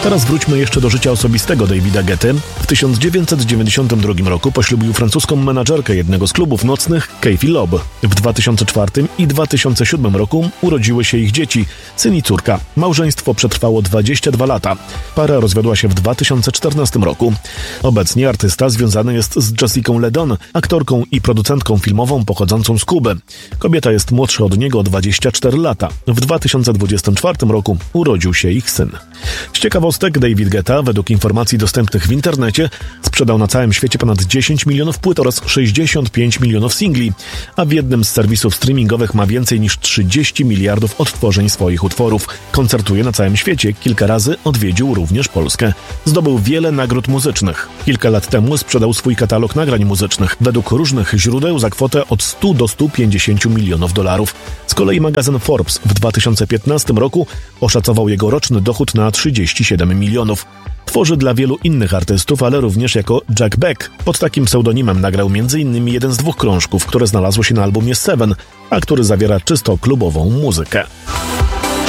Teraz wróćmy jeszcze do życia osobistego Davida Guetty. W 1992 roku poślubił francuską menadżerkę jednego z klubów nocnych, Kathy Loeb. W 2004 i 2007 roku urodziły się ich dzieci, syn i córka. Małżeństwo przetrwało 22 lata. Para rozwiodła się w 2014 roku. Obecnie artysta związany jest z Jessicą LeDon, aktorką i producentką filmową pochodzącą z Kuby. Kobieta jest młodsza od niego o 24 lata. W 2024 roku urodził się ich syn. Z ciekawostek David Guetta, według informacji dostępnych w internecie, sprzedał na całym świecie ponad 10 milionów płyt oraz 65 milionów singli, a w jednym z serwisów streamingowych ma więcej niż 30 miliardów odtworzeń swoich utworów. Koncertuje na całym świecie, kilka razy odwiedził również Polskę. Zdobył wiele nagród muzycznych. Kilka lat temu sprzedał swój katalog nagrań muzycznych, według różnych źródeł za kwotę od 100 do 150 milionów dolarów. Z kolei magazyn Forbes w 2015 roku oszacował jego roczny dochód na 37 milionów. Tworzy dla wielu innych artystów, ale również jako Jack Beck. Pod takim pseudonimem nagrał m.in. jeden z 2 krążków, które znalazły się na albumie Seven, a który zawiera czysto klubową muzykę.